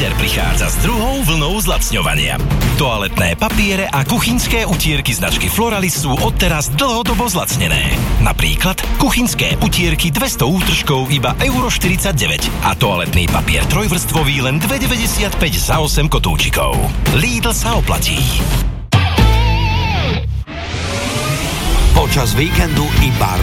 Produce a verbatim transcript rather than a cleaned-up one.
Lider prichádza s druhou vlnou zlacňovania. Toaletné papiere a kuchynské utierky značky Floralis sú odteraz dlhodobo zlacnené. Napríklad kuchynské utierky dvesto útržkov iba euro štyridsaťdeväť a toaletný papier trojvrstvový len dva deväťdesiatpäť za osem kotúčikov. Lidl sa oplatí. Počas víkendu iba